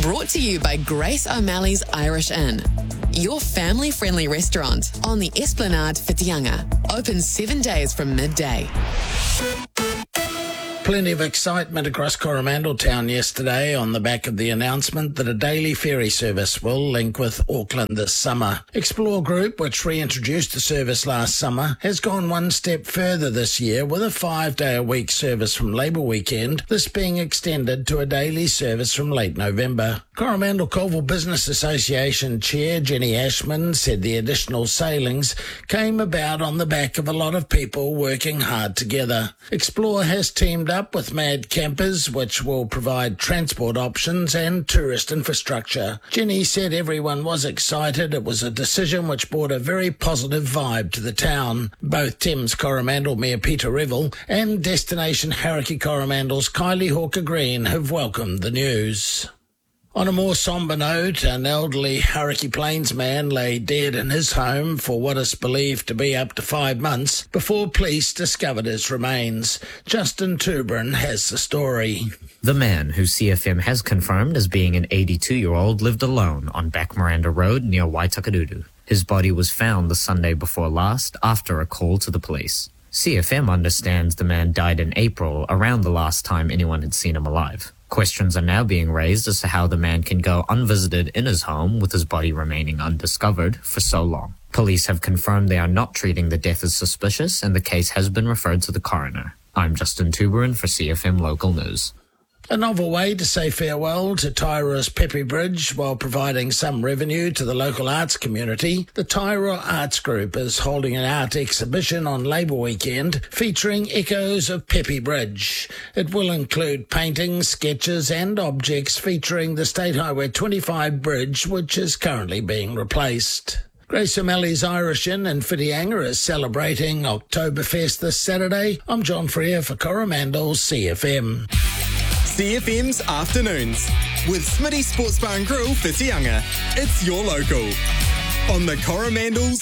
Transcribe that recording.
Brought to you by Grace O'Malley's Irish Inn. Your family-friendly restaurant on the Esplanade Whitianga. Open 7 days from midday. Plenty of excitement across Coromandel Town yesterday on the back of the announcement that a daily ferry service will link with Auckland this summer. Explore Group, which reintroduced the service last summer, has gone one step further this year with a 5-day-a-week service from Labour Weekend, this being extended to a daily service from late November. Coromandel Colville Business Association Chair Jenny Ashman said the additional sailings came about on the back of a lot of people working hard together. Explore has teamed up with Mad Campers, which will provide transport options and tourist infrastructure. Jenny said everyone was excited. It was a decision which brought a very positive vibe to the town. Both Thames Coromandel Mayor Peter Revel and Destination Hauraki Coromandel's Kylie Hawker Green have welcomed the news. On a more sombre note, an elderly Hauraki Plains man lay dead in his home for what is believed to be up to 5 months before police discovered his remains. Justin Tuberin has the story. The man, who CFM has confirmed as being an 82-year-old, lived alone on Back Miranda Road near Waitakadudu. His body was found the Sunday before last after a call to the police. CFM understands the man died in April, around the last time anyone had seen him alive. Questions are now being raised as to how the man can go unvisited in his home with his body remaining undiscovered for so long. Police have confirmed they are not treating the death as suspicious and the case has been referred to the coroner. I'm Justin Tuberin for CFM Local News. A novel way to say farewell to Tairoa's Pepe Bridge while providing some revenue to the local arts community, the Tairoa Arts Group is holding an art exhibition on Labour Weekend featuring echoes of Pepe Bridge. It will include paintings, sketches and objects featuring the State Highway 25 bridge, which is currently being replaced. Grace O'Malley's Irish Inn in Whitianga is celebrating Oktoberfest this Saturday. I'm John Freer for Coromandel CFM. CFM's Afternoons with Smitty Sports Bar and Grill Whitianga. It's your local on the Coromandel's